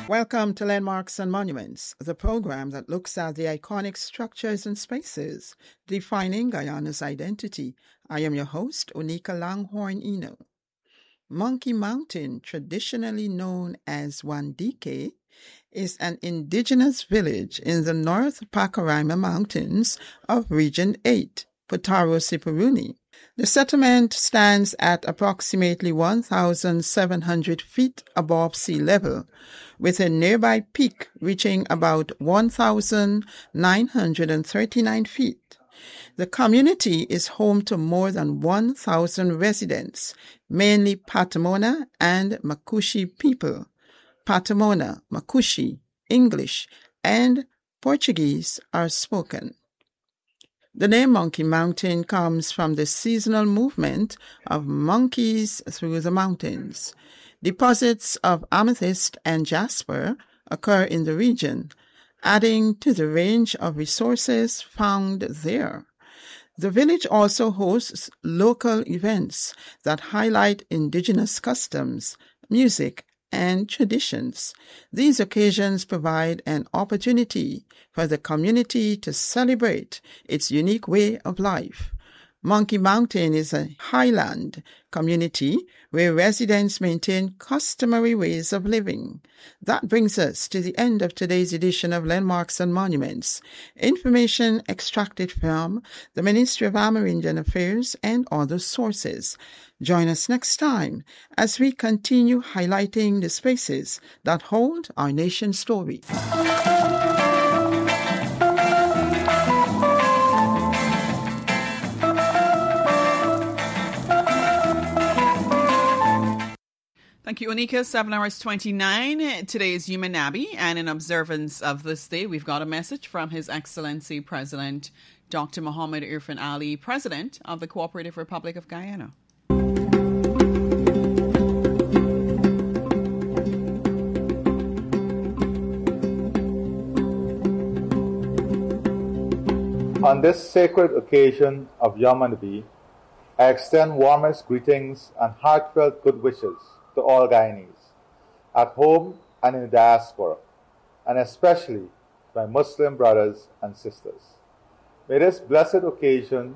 Welcome to Landmarks and Monuments, the program that looks at the iconic structures and spaces defining Guyana's identity. I am your host, Onika Langhorne Eno. Monkey Mountain, traditionally known as Wandike, is an indigenous village in the North Pacaraima Mountains of Region 8, Putaro Siparuni. The settlement stands at approximately 1,700 feet above sea level, with a nearby peak reaching about 1,939 feet. The community is home to more than 1,000 residents, mainly Patamona and Makushi people. Patamona, Makushi, English, and Portuguese are spoken. The name Monkey Mountain comes from the seasonal movement of monkeys through the mountains. Deposits of amethyst and jasper occur in the region, adding to the range of resources found there. The village also hosts local events that highlight indigenous customs, music, and traditions. These occasions provide an opportunity for the community to celebrate its unique way of life. Monkey Mountain is a highland community where residents maintain customary ways of living. That brings us to the end of today's edition of Landmarks and Monuments. Information extracted from the Ministry of Amerindian Affairs and other sources. Join us next time as we continue highlighting the spaces that hold our nation's story. Thank you, Onika. 7 hours 29. Today is Yuma Nabi, and in observance of this day, we've got a message from His Excellency President Dr. Muhammad Irfan Ali, President of the Cooperative Republic of Guyana. On this sacred occasion of Yom Nabi, I extend warmest greetings and heartfelt good wishes to all Guyanese, at home and in the diaspora, and especially my Muslim brothers and sisters. May this blessed occasion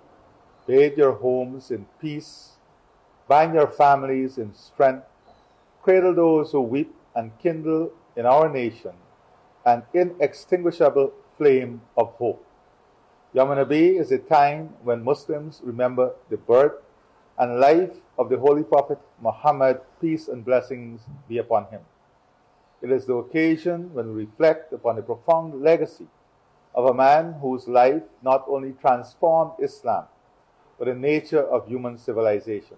bathe your homes in peace, bind your families in strength, cradle those who weep, and kindle in our nation an inextinguishable flame of hope. Yom Nabi is a time when Muslims remember the birth and life of the Holy Prophet Muhammad, peace and blessings be upon him. It is the occasion when we reflect upon the profound legacy of a man whose life not only transformed Islam, but the nature of human civilization.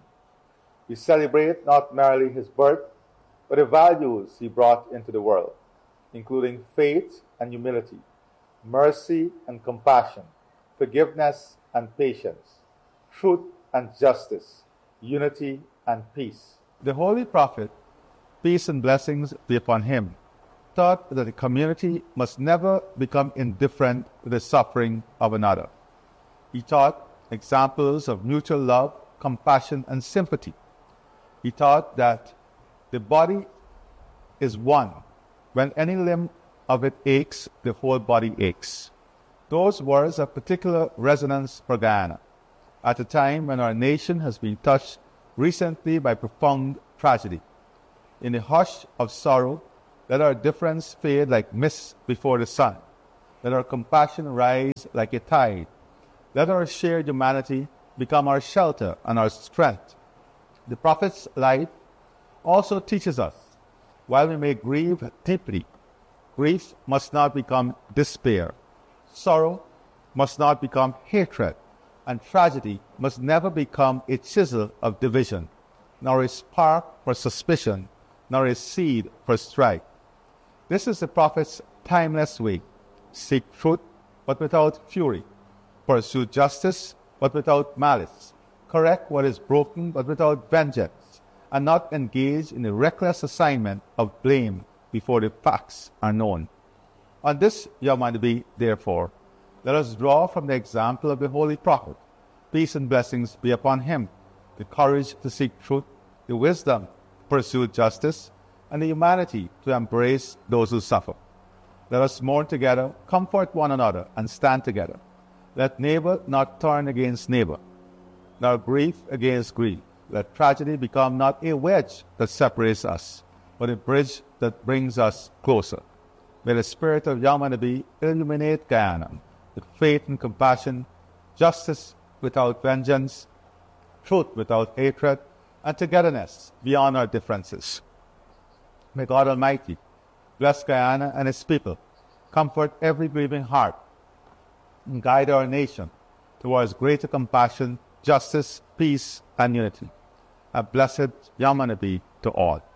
We celebrate not merely his birth, but the values he brought into the world, including faith and humility, mercy and compassion, forgiveness and patience, truth and justice, unity and peace. The Holy Prophet, peace and blessings be upon him, taught that the community must never become indifferent to the suffering of another. He taught examples of mutual love, compassion, and sympathy. He taught that the body is one. When any limb of it aches, the whole body aches. Those words have particular resonance for Guyana, at a time when our nation has been touched recently by profound tragedy. In the hush of sorrow, let our difference fade like mist before the sun. Let our compassion rise like a tide. Let our shared humanity become our shelter and our strength. The Prophet's life also teaches us, while we may grieve deeply, grief must not become despair. Sorrow must not become hatred, and tragedy must never become a chisel of division, nor a spark for suspicion, nor a seed for strife. This is the Prophet's timeless way. Seek truth, but without fury. Pursue justice, but without malice. Correct what is broken, but without vengeance, and not engage in a reckless assignment of blame before the facts are known. On this Yom Nabi, therefore, let us draw from the example of the Holy Prophet. Peace and blessings be upon him, the courage to seek truth, the wisdom to pursue justice, and the humanity to embrace those who suffer. Let us mourn together, comfort one another, and stand together. Let neighbor not turn against neighbor, nor grief against grief. Let tragedy become not a wedge that separates us, but a bridge that brings us closer. May the spirit of Yamanabi illuminate Guyana with faith and compassion, justice without vengeance, truth without hatred, and togetherness beyond our differences. May God Almighty bless Guyana and its people, comfort every grieving heart, and guide our nation towards greater compassion, justice, peace, and unity. A blessed Yamanabi to all.